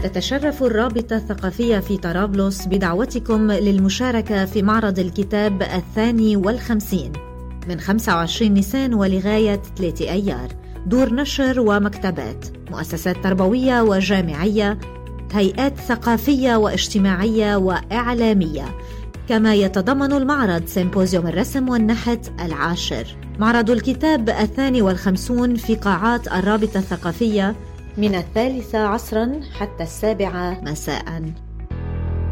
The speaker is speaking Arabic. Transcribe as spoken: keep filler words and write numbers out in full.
تتشرف الرابطة الثقافية في طرابلس بدعوتكم للمشاركة في معرض الكتاب الثاني والخمسين من خمسة وعشرين نيسان ولغاية ثلاثة أيار. دور نشر ومكتبات، مؤسسات تربوية وجامعية، هيئات ثقافية واجتماعية وإعلامية. كما يتضمن المعرض سيمبوزيوم الرسم والنحت العاشر. معرض الكتاب الثاني والخمسون في قاعات الرابطة الثقافية من الثالثة عصرا حتى السابعة مساء.